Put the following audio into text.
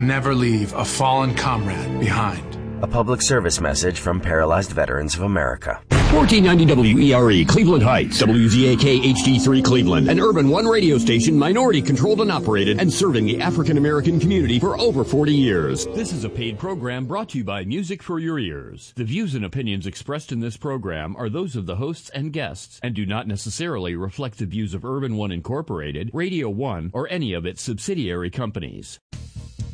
never leave a fallen comrade behind. A public service message from Paralyzed Veterans of America. 1490 WERE, Cleveland Heights, WZAK HD3 Cleveland, an Urban One radio station minority controlled and operated and serving the African American community for over 40 years. This is a paid program brought to you by Music for Your Ears. The views and opinions expressed in this program are those of the hosts and guests and do not necessarily reflect the views of Urban One Incorporated, Radio One, or any of its subsidiary companies.